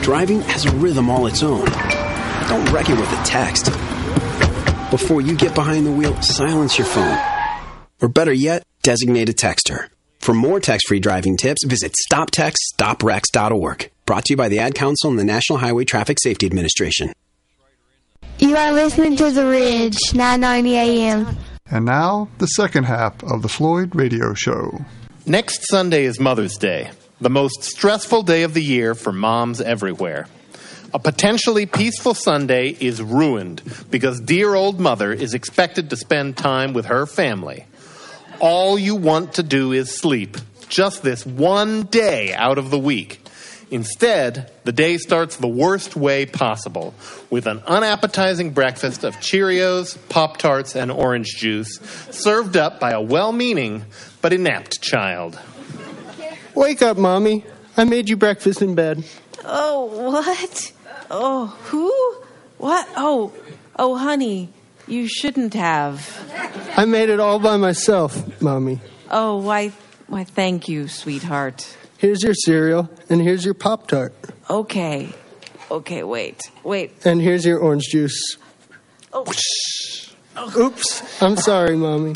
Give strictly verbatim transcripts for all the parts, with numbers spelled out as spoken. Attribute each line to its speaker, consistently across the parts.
Speaker 1: Driving has a rhythm all its own. Don't wreck it with a text. Before you get behind the wheel, silence your phone. Or better yet, designate a texter. For more text-free driving tips, visit stop text stop wrecks dot org. Brought to you by the Ad Council and the National Highway Traffic Safety Administration.
Speaker 2: You are listening to The Ridge, nine ninety A M.
Speaker 3: And now, the second half of the Floyd Radio Show.
Speaker 4: Next Sunday is Mother's Day, the most stressful day of the year for moms everywhere. A potentially peaceful Sunday is ruined because dear old mother is expected to spend time with her family. All you want to do is sleep, just this one day out of the week. Instead, the day starts the worst way possible, with an unappetizing breakfast of Cheerios, Pop-Tarts, and orange juice, served up by a well-meaning but inept child.
Speaker 5: Wake up, Mommy. I made you breakfast in bed.
Speaker 6: Oh, what? Oh, who? What? Oh, oh, honey, you shouldn't have.
Speaker 5: I made it all by myself, Mommy.
Speaker 6: Oh, why, why, thank you, sweetheart.
Speaker 5: Here's your cereal, and here's your Pop-Tart.
Speaker 6: Okay. Okay, wait. Wait.
Speaker 5: And here's your orange juice.
Speaker 6: Oh.
Speaker 5: Oops. I'm sorry, Mommy.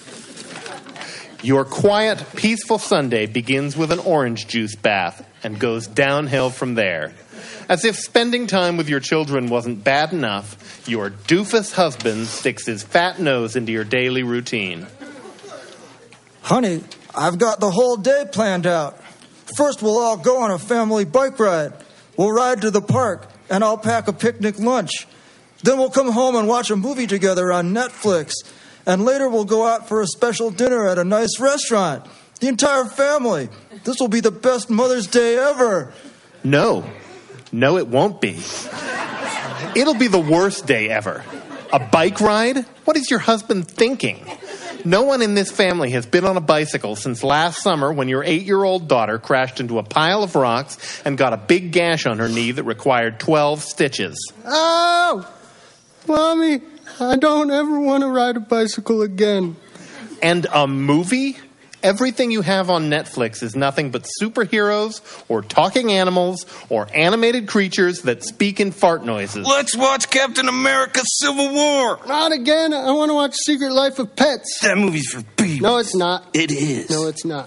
Speaker 4: Your quiet, peaceful Sunday begins with an orange juice bath and goes downhill from there. As if spending time with your children wasn't bad enough, your doofus husband sticks his fat nose into your daily routine.
Speaker 7: Honey, I've got the whole day planned out. First, we'll all go on a family bike ride. We'll ride to the park, and I'll pack a picnic lunch. Then we'll come home and watch a movie together on Netflix. And later we'll go out for a special dinner at a nice restaurant. The entire family. This will be the best Mother's Day ever.
Speaker 4: No. No, it won't be. It'll be the worst day ever. A bike ride? What is your husband thinking? No one in this family has been on a bicycle since last summer when your eight-year-old daughter crashed into a pile of rocks and got a big gash on her knee that required twelve stitches.
Speaker 5: Oh! Mommy, I don't ever want to ride a bicycle again.
Speaker 4: And a movie? Everything you have on Netflix is nothing but superheroes or talking animals or animated creatures that speak in fart noises.
Speaker 8: Let's watch Captain America Civil War.
Speaker 5: Not again. I want to watch Secret Life of Pets.
Speaker 8: That movie's for babies.
Speaker 5: No, it's not.
Speaker 8: It is.
Speaker 5: No, it's not.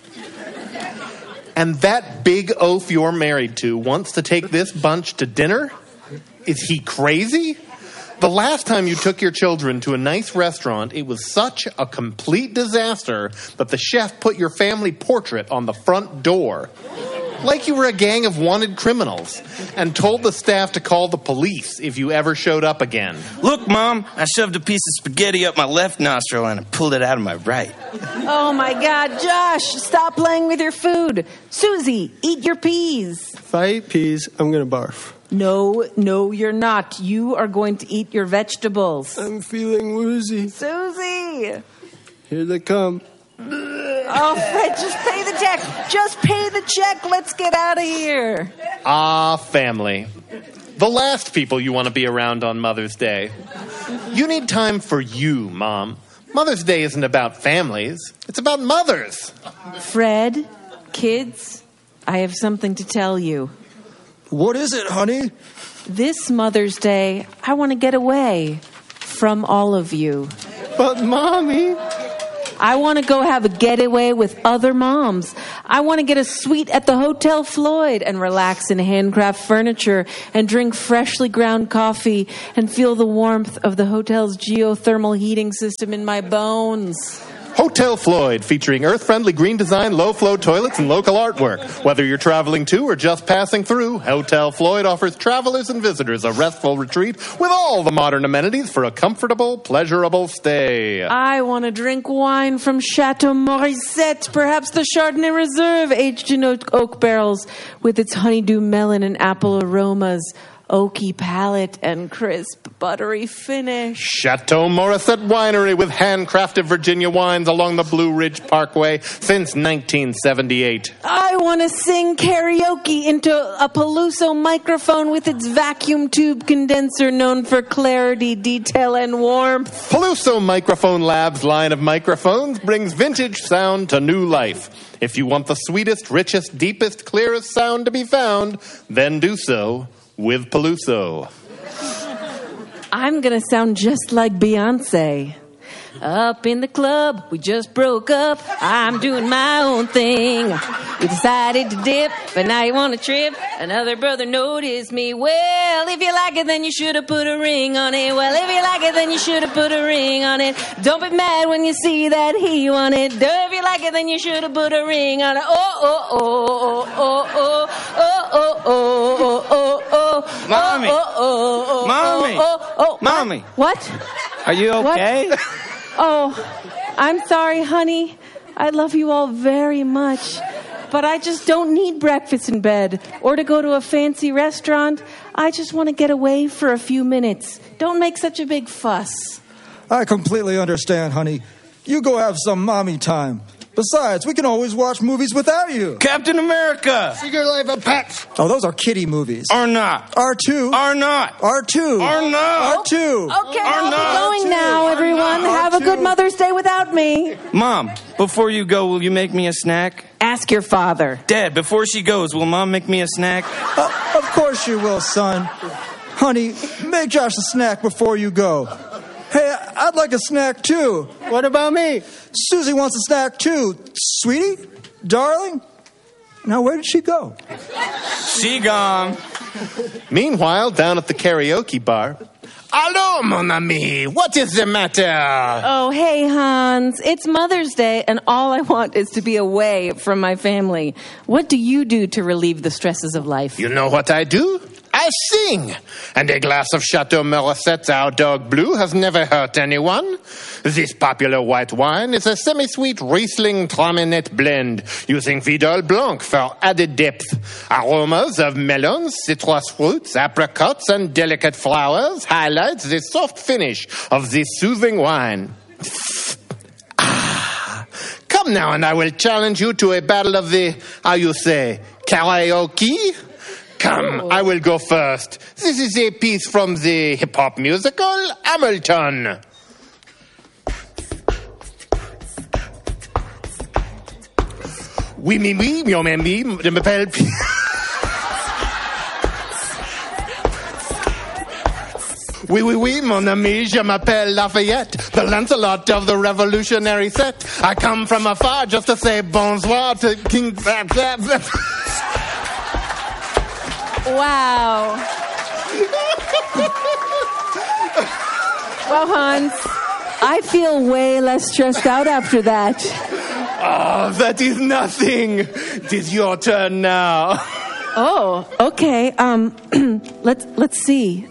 Speaker 4: And that big oaf you're married to wants to take this bunch to dinner? Is he crazy? The last time you took your children to a nice restaurant, it was such a complete disaster that the chef put your family portrait on the front door. Like you were a gang of wanted criminals, and told the staff to call the police if you ever showed up again.
Speaker 8: Look, Mom, I shoved a piece of spaghetti up my left nostril and I pulled it out of my right.
Speaker 6: Oh, my God, Josh, stop playing with your food. Susie, eat your peas.
Speaker 5: If I eat peas, I'm going to barf.
Speaker 6: No, no, you're not. You are going to eat your vegetables.
Speaker 5: I'm feeling woozy.
Speaker 6: Susie!
Speaker 5: Here they come.
Speaker 6: Oh, Fred, just pay the check. Just pay the check. Let's get out of here.
Speaker 4: Ah, family. The last people you want to be around on Mother's Day. You need time for you, Mom. Mother's Day isn't about families. It's about mothers.
Speaker 6: Fred, kids, I have something to tell you.
Speaker 7: What is it, honey?
Speaker 6: This Mother's Day, I want to get away from all of you.
Speaker 5: But, Mommy...
Speaker 6: I want to go have a getaway with other moms. I want to get a suite at the Hotel Floyd and relax in handcraft furniture and drink freshly ground coffee and feel the warmth of the hotel's geothermal heating system in my bones.
Speaker 4: Hotel Floyd, featuring earth-friendly green design, low-flow toilets, and local artwork. Whether you're traveling to or just passing through, Hotel Floyd offers travelers and visitors a restful retreat with all the modern amenities for a comfortable, pleasurable stay.
Speaker 6: I want to drink wine from Chateau Morisette, perhaps the Chardonnay Reserve, aged in oak, oak barrels, with its honeydew melon and apple aromas. oaky palate and crisp, buttery finish.
Speaker 4: Chateau Morissette Winery with handcrafted Virginia wines along the Blue Ridge Parkway since nineteen seventy-eight.
Speaker 6: I want to sing karaoke into a Peluso microphone with its vacuum tube condenser known for clarity, detail, and warmth.
Speaker 4: Peluso Microphone Labs line of microphones brings vintage sound to new life. If you want the sweetest, richest, deepest, clearest sound to be found, then do so with Peluso.
Speaker 6: I'm going to sound just like Beyonce. Up in the club, we just broke up. I'm doing my own thing. We decided to dip, but now you want to trip. Another brother noticed me. Well, if you like it, then you should have put a ring on it. Well, if you like it, then you should have put a ring on it. Don't be mad when you see that he won it. If you like it, then you should have put a ring on it. Oh, oh, oh, oh, oh, oh, oh, oh, oh, oh,
Speaker 8: Mommy.
Speaker 6: oh, oh, oh,
Speaker 8: Mommy.
Speaker 6: oh, oh,
Speaker 8: Mommy.
Speaker 6: What?
Speaker 8: Are you okay?
Speaker 6: What? Oh, I'm sorry, honey. I love you all very much. But I just don't need breakfast in bed or to go to a fancy restaurant. I just want to get away for a few minutes. Don't make such a big fuss.
Speaker 7: I completely understand, honey. You go have some mommy time. Besides, we can always watch movies without you.
Speaker 8: Captain America!
Speaker 5: Secret Life of Pets.
Speaker 7: Oh, those are kiddie movies.
Speaker 8: Or not.
Speaker 7: R two.
Speaker 8: Or not.
Speaker 7: R two.
Speaker 8: Or not.
Speaker 7: R two.
Speaker 6: Okay,
Speaker 8: Or
Speaker 6: I'll
Speaker 8: not.
Speaker 6: be going now, everyone. Have a good Mother's Day without me.
Speaker 8: Mom, before you go, will you make me a snack?
Speaker 6: Ask your father.
Speaker 8: Dad, before she goes, will Mom make me a snack?
Speaker 7: Uh, of course you will, son. Honey, make Josh a snack before you go. Hey, I'd like a snack too.
Speaker 5: What about me?
Speaker 7: Susie wants a snack too. Sweetie? Darling? Now, where did she go?
Speaker 8: She gone.
Speaker 4: Meanwhile, down at the karaoke bar. Allô, mon ami, what is the matter?
Speaker 6: Oh, hey, Hans. It's Mother's Day, and all I want is to be away from my family. What do you do to relieve the stresses of life?
Speaker 4: You know what I do? I sing. And a glass of Chateau Morissette Our Dog Blue has never hurt anyone. This popular white wine is a semi-sweet Riesling Traminet blend using Vidal Blanc for added depth. Aromas of melons, citrus fruits, apricots, and delicate flowers highlights the soft finish of this soothing wine. Ah. Come now, and I will challenge you to a battle of the, how you say, karaoke? Come, I will go first. This is a piece from the hip-hop musical Hamilton. Oui, mi, mi, mi, mi, mi, je m'appelle... Oui, oui, oui, mon ami, je m'appelle Lafayette, the Lancelot of the revolutionary set. I come from afar just to say bonsoir to King...
Speaker 6: Wow. Well, Hans, I feel way less stressed out after that.
Speaker 4: Oh, that is nothing. It is your turn now.
Speaker 6: Oh, okay. Um, let's let's see.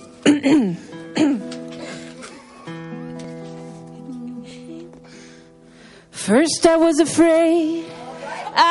Speaker 6: First I was afraid,